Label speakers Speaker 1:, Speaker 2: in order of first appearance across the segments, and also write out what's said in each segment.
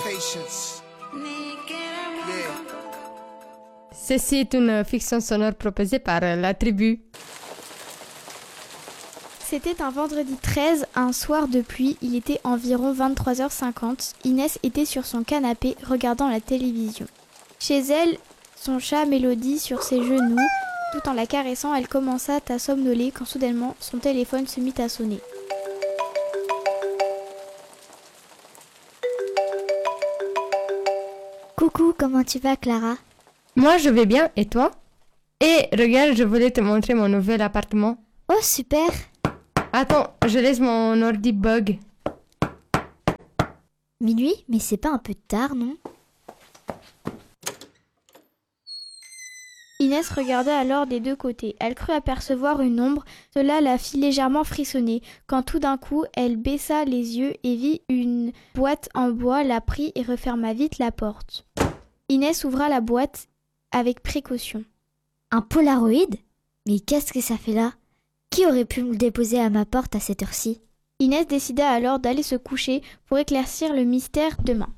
Speaker 1: Patience. Yeah.
Speaker 2: Ceci est une fiction sonore proposée par La Tribu.
Speaker 3: C'était un vendredi 13, un soir de pluie, il était environ 23h50. Inès était sur son canapé regardant la télévision. Chez elle, son chat Mélodie sur ses genoux, tout en la caressant, elle commença à somnoler quand soudainement son téléphone se mit à sonner.
Speaker 4: Coucou, comment tu vas Clara?
Speaker 2: Moi je vais bien, et toi? Et regarde, je voulais te montrer mon nouvel appartement.
Speaker 4: Oh super!
Speaker 2: Attends, je laisse mon ordi bug.
Speaker 4: Minuit? Mais c'est pas un peu tard, non?
Speaker 3: Inès regardait alors des deux côtés. Elle crut apercevoir une ombre. Cela la fit légèrement frissonner, quand tout d'un coup, elle baissa les yeux et vit une boîte en bois, la prit et referma vite la porte. Inès ouvra la boîte avec précaution.
Speaker 4: Un Polaroid? Mais qu'est-ce que ça fait là? Qui aurait pu me le déposer à ma porte à cette heure-ci?
Speaker 3: Inès décida alors d'aller se coucher pour éclaircir le mystère demain.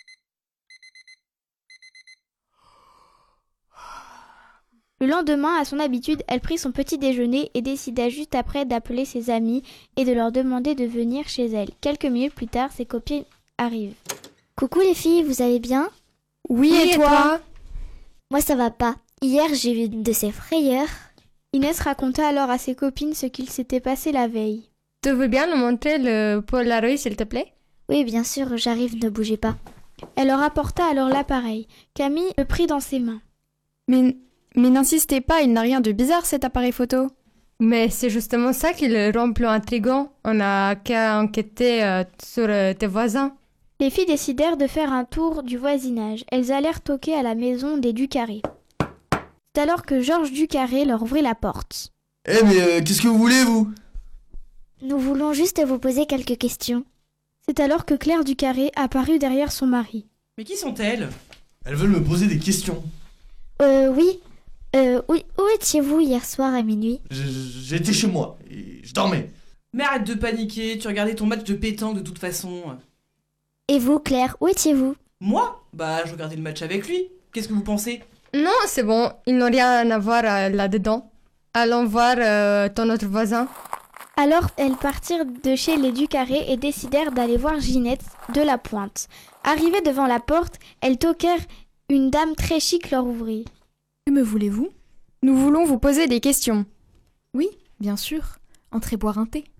Speaker 3: Le lendemain, à son habitude, elle prit son petit déjeuner et décida juste après d'appeler ses amis et de leur demander de venir chez elle. Quelques minutes plus tard, ses copines arrivent.
Speaker 4: Coucou les filles, vous allez bien?
Speaker 2: Oui, et toi?
Speaker 4: Moi ça va pas. Hier j'ai eu une de ces frayeurs.
Speaker 3: Inès raconta alors à ses copines ce qu'il s'était passé la veille.
Speaker 2: Tu veux bien nous montrer le Polaroid, s'il te plaît?
Speaker 4: Oui, bien sûr, j'arrive, ne bougez pas.
Speaker 3: Elle leur apporta alors l'appareil. Camille le prit dans ses mains.
Speaker 5: Mais n'insistez pas, il n'a rien de bizarre cet appareil photo.
Speaker 2: Mais c'est justement ça qui le rend plus intriguant. On n'a qu'à enquêter sur tes voisins.
Speaker 3: Les filles décidèrent de faire un tour du voisinage. Elles allèrent toquer à la maison des Ducarré. C'est alors que Georges Ducarré leur ouvrit la porte.
Speaker 6: Eh mais qu'est-ce que vous voulez, vous?
Speaker 4: Nous voulons juste vous poser quelques questions.
Speaker 3: C'est alors que Claire Ducarré apparut derrière son mari.
Speaker 7: Mais qui sont-elles?
Speaker 6: Elles veulent me poser des questions.
Speaker 4: Oui. Où étiez-vous hier soir à minuit?
Speaker 6: J'étais chez moi, et je dormais.
Speaker 7: Mais arrête de paniquer, tu regardais ton match de pétanque de toute façon.
Speaker 4: Et vous, Claire, où étiez-vous?
Speaker 7: Moi? Bah, je regardais le match avec lui. Qu'est-ce que vous pensez?
Speaker 2: Non, c'est bon, ils n'ont rien à voir là-dedans. Allons voir ton autre voisin.
Speaker 3: Alors, elles partirent de chez les Ducarré et décidèrent d'aller voir Ginette de la Pointe. Arrivées devant la porte, elles toquèrent. Une dame très chic leur ouvrit.
Speaker 5: Que me voulez-vous? Nous voulons vous poser des questions. Oui, bien sûr. Entrez boire un thé.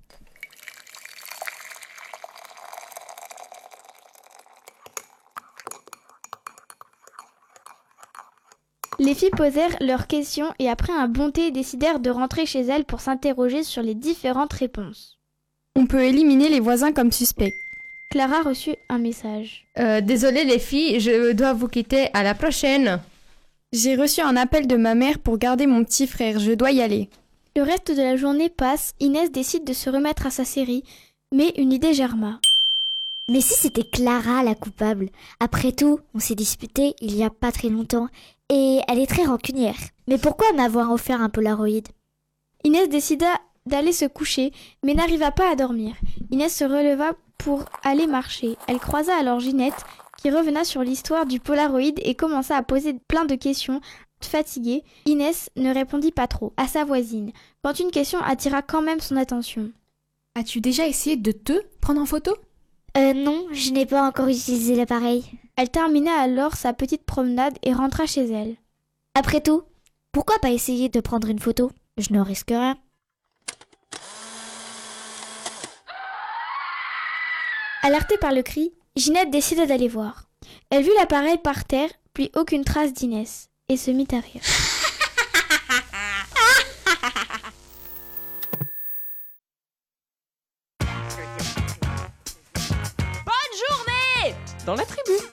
Speaker 3: Les filles posèrent leurs questions et après un bon thé décidèrent de rentrer chez elles pour s'interroger sur les différentes réponses.
Speaker 5: On peut éliminer les voisins comme suspects.
Speaker 3: Clara reçut un message.
Speaker 2: Désolée les filles, je dois vous quitter. À la prochaine.
Speaker 5: J'ai reçu un appel de ma mère pour garder mon petit frère. Je dois y aller.
Speaker 3: Le reste de la journée passe. Inès décide de se remettre à sa série, mais une idée germa.
Speaker 4: Mais si c'était Clara la coupable? Après tout, on s'est disputé il y a pas très longtemps et elle est très rancunière. Mais pourquoi m'avoir offert un Polaroid?
Speaker 3: Inès décida d'aller se coucher, mais n'arriva pas à dormir. Inès se releva pour aller marcher. Elle croisa alors Ginette, qui revenait sur l'histoire du Polaroid et commença à poser plein de questions. Fatiguée, Inès ne répondit pas trop à sa voisine, quand une question attira quand même son attention.
Speaker 5: As-tu déjà essayé de te prendre en photo?
Speaker 4: Non, je n'ai pas encore utilisé l'appareil.
Speaker 3: Elle termina alors sa petite promenade et rentra chez elle.
Speaker 4: Après tout, pourquoi pas essayer de prendre une photo? Je ne risque rien.
Speaker 3: Alertée par le cri, Ginette décida d'aller voir. Elle vit l'appareil par terre, puis aucune trace d'Inès, et se mit à rire.
Speaker 8: Bonne journée!
Speaker 7: Dans la tribu.